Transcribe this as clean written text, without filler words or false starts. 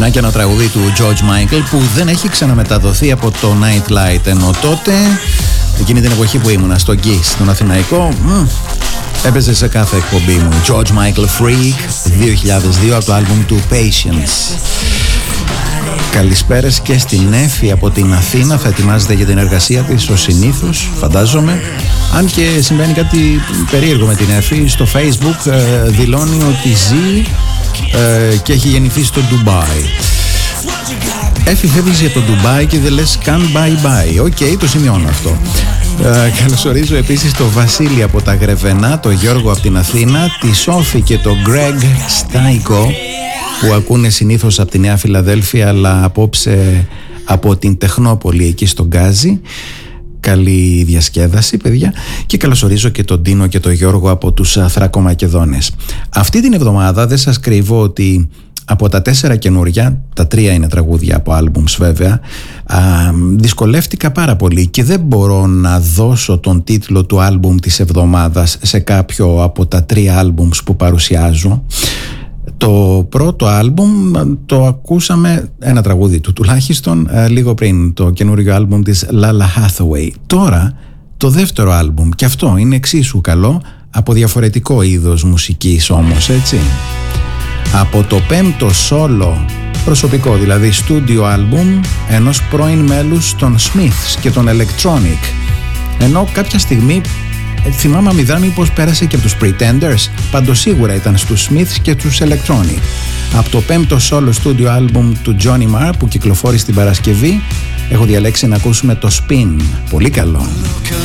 Να και ένα τραγούδι του George Michael που δεν έχει ξαναμεταδοθεί από το Night Light, ενώ τότε, εκείνη την εποχή που ήμουνα στο Kiss, στον Αθηναϊκό, έπαιζε σε κάθε εκπομπή μου. George Michael Freak 2002 από το άλμπουμ του Patience. Καλησπέρες και στην Εύη από την Αθήνα. Θα ετοιμάζεται για την εργασία της ως συνήθως, φαντάζομαι. Αν και συμβαίνει κάτι περίεργο με την Εύη, στο Facebook δηλώνει ότι ζει και έχει γεννηθεί στο Ντουμπάι. Εύη, φεύγεις για το Ντουμπάι και δεν λες καν bye bye. Οκ, το σημειώνω αυτό. Καλωσορίζω επίσης το Βασίλη από τα Γρεβενά, το Γιώργο από την Αθήνα, τη Σόφη και το Greg Στάικο που ακούνε συνήθως από τη Νέα Φιλαδέλφια, αλλά απόψε από την Τεχνόπολη εκεί στον Γκάζι. Καλή διασκέδαση, παιδιά. Και καλωσορίζω και τον Τίνο και τον Γιώργο από τους Θρακομακεδόνες. Αυτή την εβδομάδα δεν σας κρύβω ότι από τα 4 καινούρια, τα 3 είναι τραγούδια από άλμπουμς βέβαια, δυσκολεύτηκα πάρα πολύ και δεν μπορώ να δώσω τον τίτλο του άλμπουμ της εβδομάδας σε κάποιο από τα 3 άλμπουμς που παρουσιάζω. Το πρώτο άλμπουμ το ακούσαμε, ένα τραγούδι του τουλάχιστον, λίγο πριν, το καινούριο άλμπουμ της Lala Hathaway. Τώρα το δεύτερο άλμπουμ, και αυτό είναι εξίσου καλό, από διαφορετικό είδος μουσικής όμως, έτσι. Από το 5ο solo προσωπικό, δηλαδή studio album ενός πρώην μέλους των Smiths και των Electronic, ενώ κάποια στιγμή θυμάμαι αμηδά μήπως πέρασε και από τους Pretenders, πάντως σίγουρα ήταν στους Smiths και τους Electronic. Από το 5ο solo studio album του Johnny Marr που κυκλοφόρησε την Παρασκευή, έχω διαλέξει να ακούσουμε το Spin. Πολύ καλό.